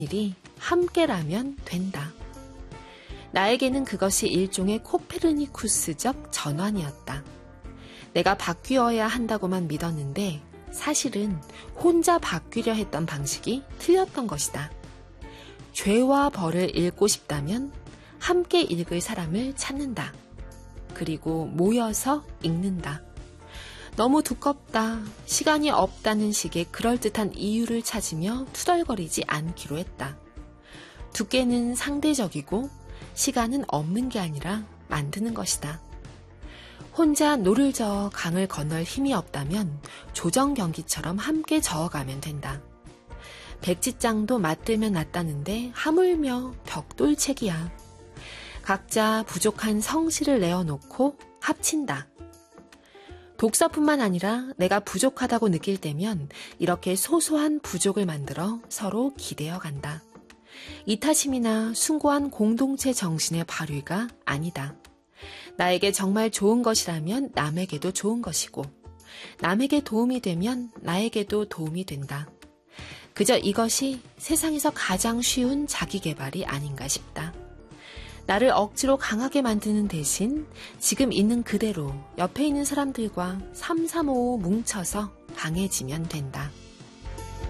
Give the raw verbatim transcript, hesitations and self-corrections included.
일이 함께라면 된다. 나에게는 그것이 일종의 코페르니쿠스적 전환이었다. 내가 바뀌어야 한다고만 믿었는데 사실은 혼자 바뀌려 했던 방식이 틀렸던 것이다. 죄와 벌을 읽고 싶다면 함께 읽을 사람을 찾는다. 그리고 모여서 읽는다. 너무 두껍다, 시간이 없다는 식의 그럴듯한 이유를 찾으며 투덜거리지 않기로 했다. 두께는 상대적이고 시간은 없는 게 아니라 만드는 것이다. 혼자 노를 저어 강을 건널 힘이 없다면 조정 경기처럼 함께 저어가면 된다. 백지장도 맞들면 낫다는데 하물며 벽돌책이야. 각자 부족한 성실을 내어놓고 합친다. 독서뿐만 아니라 내가 부족하다고 느낄 때면 이렇게 소소한 부족을 만들어 서로 기대어 간다. 이타심이나 숭고한 공동체 정신의 발휘가 아니다. 나에게 정말 좋은 것이라면 남에게도 좋은 것이고 남에게 도움이 되면 나에게도 도움이 된다. 그저 이것이 세상에서 가장 쉬운 자기계발이 아닌가 싶다. 나를 억지로 강하게 만드는 대신 지금 있는 그대로 옆에 있는 사람들과 삼삼오오 뭉쳐서 강해지면 된다.